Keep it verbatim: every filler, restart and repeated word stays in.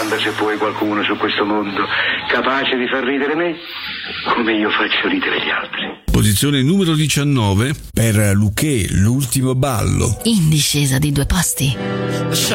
Domanda se vuoi qualcuno su questo mondo capace di far ridere me come io faccio ridere gli altri. Posizione numero diciannove per Luché, l'ultimo ballo. In discesa di due posti.